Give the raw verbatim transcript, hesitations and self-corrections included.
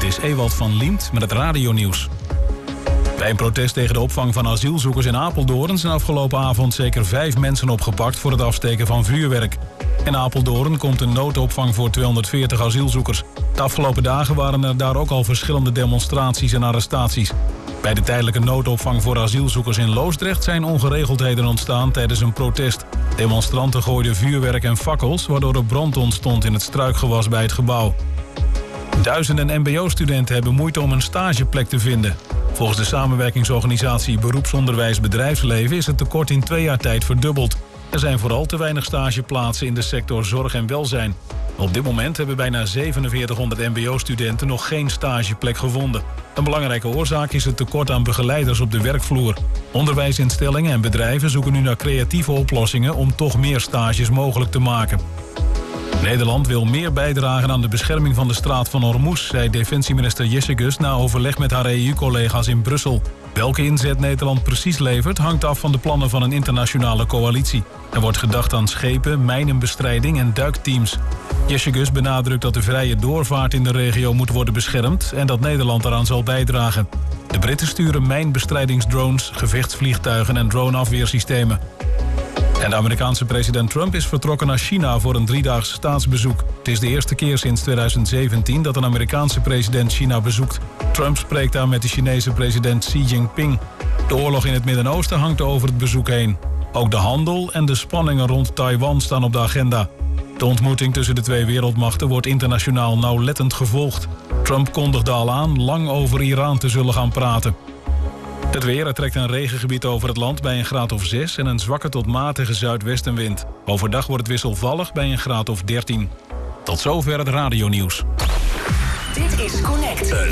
is Ewald van Liemt met het radionieuws. Bij een protest tegen de opvang van asielzoekers in Apeldoorn zijn afgelopen avond zeker vijf mensen opgepakt voor het afsteken van vuurwerk. In Apeldoorn komt een noodopvang voor tweehonderdveertig asielzoekers. De afgelopen dagen waren er daar ook al verschillende demonstraties en arrestaties. Bij de tijdelijke noodopvang voor asielzoekers in Loosdrecht zijn ongeregeldheden ontstaan tijdens een protest. Demonstranten gooiden vuurwerk en fakkels, waardoor er brand ontstond in het struikgewas bij het gebouw. Duizenden mbo-studenten hebben moeite om een stageplek te vinden. Volgens de samenwerkingsorganisatie Beroepsonderwijs Bedrijfsleven is het tekort in twee jaar tijd verdubbeld. Er zijn vooral te weinig stageplaatsen in de sector zorg en welzijn. Op dit moment hebben bijna zevenenveertighonderd mbo-studenten nog geen stageplek gevonden. Een belangrijke oorzaak is het tekort aan begeleiders op de werkvloer. Onderwijsinstellingen en bedrijven zoeken nu naar creatieve oplossingen om toch meer stages mogelijk te maken. Nederland wil meer bijdragen aan de bescherming van de straat van Hormuz, zei defensieminister Jessicus na overleg met haar E U-collega's in Brussel. Welke inzet Nederland precies levert hangt af van de plannen van een internationale coalitie. Er wordt gedacht aan schepen, mijnenbestrijding en duikteams. Jessicus benadrukt dat de vrije doorvaart in de regio moet worden beschermd en dat Nederland eraan zal bijdragen. De Britten sturen mijnbestrijdingsdrones, gevechtsvliegtuigen en droneafweersystemen. En de Amerikaanse president Trump is vertrokken naar China voor een driedaags staatsbezoek. Het is de eerste keer sinds tweeduizend zeventien dat een Amerikaanse president China bezoekt. Trump spreekt daar met de Chinese president Xi Jinping. De oorlog in het Midden-Oosten hangt over het bezoek heen. Ook de handel en de spanningen rond Taiwan staan op de agenda. De ontmoeting tussen de twee wereldmachten wordt internationaal nauwlettend gevolgd. Trump kondigde al aan lang over Iran te zullen gaan praten. Het weer, er trekt een regengebied over het land bij een graad of zes en een zwakke tot matige zuidwestenwind. Overdag wordt het wisselvallig bij een graad of dertien. Tot zover het radionieuws. Dit is Connect. Een